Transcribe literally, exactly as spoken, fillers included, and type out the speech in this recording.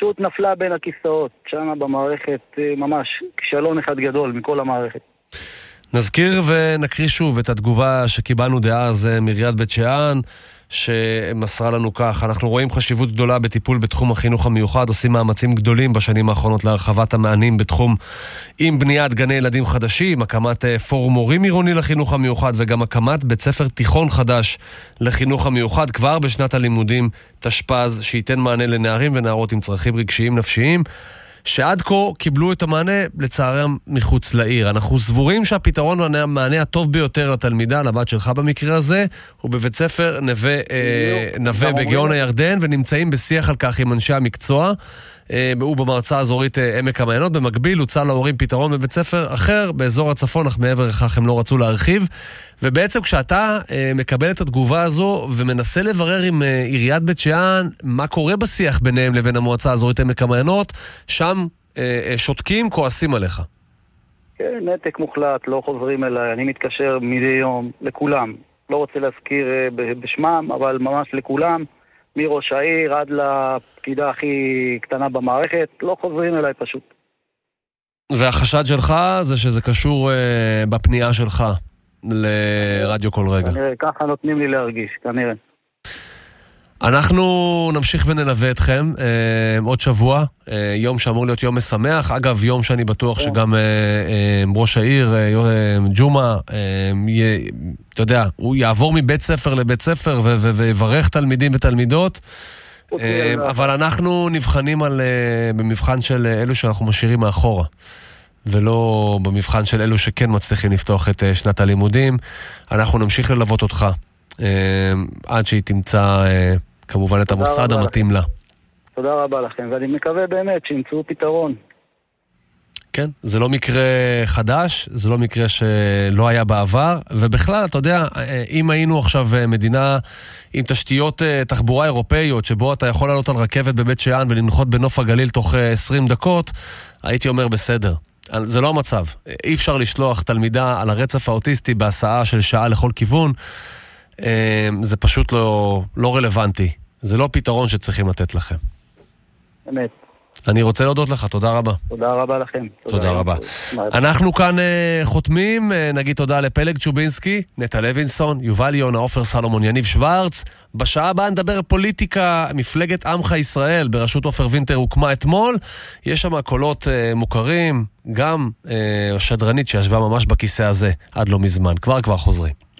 פשוט נפלה בין הכיסאות, שם במערכת ממש כישלון אחד גדול מכל המערכת. נזכיר ונקריא שוב את התגובה שקיבלנו דאז מעיריית בית שאן, שמסרה לנו כך: אנחנו רואים חשיבות גדולה בטיפול בתחום החינוך המיוחד, עושים מאמצים גדולים בשנים האחרונות להרחבת המענים בתחום עם בניית גני ילדים חדשים, הקמת פורום מורים עירוני לחינוך המיוחד וגם הקמת בית ספר תיכון חדש לחינוך המיוחד כבר בשנת הלימודים תשפ"ז, שייתן מענה לנערים ונערות עם צרכים רגשיים נפשיים שעד כה קיבלו את המענה לצערם מחוץ לעיר. אנחנו סבורים שהפתרון והמענה הטוב ביותר לתלמידה, לבת שלך במקרה הזה, הוא בבית ספר נווה, אה, נווה בגאון הירדן, ונמצאים בשיח על כך עם אנשי המקצוע. אה, הוא במועצה האזורית אה, עמק המעיינות. במקביל הוצע להורים פתרון בבית ספר אחר באזור הצפון, אך מעבר לכך הם לא רצו להרחיב. ובעצם כשאתה אה, מקבל את התגובה הזו ומנסה לברר עם אה, עיריית בית שאן מה קורה בשיח ביניהם לבין המועצה האזורית עמק המעיינות, שם אה, אה, שותקים, כועסים עליך. כן, נתק מוחלט, לא חוזרים אליי, אני מתקשר מדי יום לכולם. לא רוצה להזכיר אה, בשמם, אבל ממש לכולם, מראש העיר עד לפקידה הכי קטנה במערכת, לא חוזרים אליי פשוט. והחשד שלך זה שזה קשור אה, בפנייה שלך לרדיו כל רגע. כנראה, ככה נותנים לי להרגיש, כנראה. אנחנו נמשיך ונלווה אתכם אה, עוד שבוע, אה, יום שאמור להיות יום משמח, אגב יום שאני בטוח כן. שגם אה, אה, ראש העיר, אה, ג'ומה, אה, יה, אתה יודע, הוא יעבור מבית ספר לבית ספר ו- ו- ויברך תלמידים ותלמידות, אה, אבל אנחנו נבחנים על, אה, במבחן של אלו שאנחנו משאירים מאחורה. ולא במבחן של אלו שכן מצליחים לפתוח את שנת הלימודים. אנחנו נמשיך ללוות אותך עד שהיא תמצא כמובן את המוסד המתאים לה. תודה רבה לכם, ואני מקווה באמת שימצאו פתרון. כן, זה לא מקרה חדש, זה לא מקרה שלא היה בעבר, ובכלל, אתה יודע, אם היינו עכשיו מדינה עם תשתיות תחבורה אירופאיות, שבו אתה יכול לעלות על רכבת בבית שאן ולנחות בנוף הגליל תוך עשרים דקות, הייתי אומר בסדר. זה לא המצב. אי אפשר לשלוח תלמידה על הרצף האוטיסטי בהסעה של שעה לכל כיוון. זה פשוט לא, לא רלוונטי. זה לא פתרון שצריכים לתת לכם. אמת. אני רוצה להודות לך, תודה רבה. תודה רבה לכם. תודה, תודה רבה. רבה. אנחנו כאן uh, חותמים, uh, נגיד תודה לפלג צ'ובינסקי, נטע לוינסון, יובל יונה, עופר סלומון, יניב שוורץ. בשעה הבאה נדבר פוליטיקה, מפלגת עמך ישראל, בראשות עופר וינטר הוקמה אתמול. יש שם קולות uh, מוכרים, גם uh, שדרנית שישבה ממש בכיסא הזה עד לא מזמן. כבר כבר חוזרים.